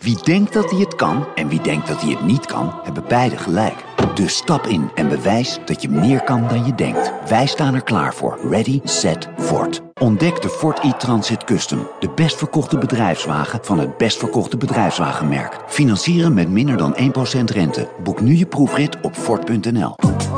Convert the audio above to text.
Wie denkt dat hij het kan en wie denkt dat hij het niet kan, hebben beide gelijk. Dus stap in en bewijs dat je meer kan dan je denkt. Wij staan er klaar voor. Ready, set, Ford. Ontdek de Ford e-Transit Custom. De best verkochte bedrijfswagen van het best verkochte bedrijfswagenmerk. Financieren met minder dan 1% rente. Boek nu je proefrit op Ford.nl.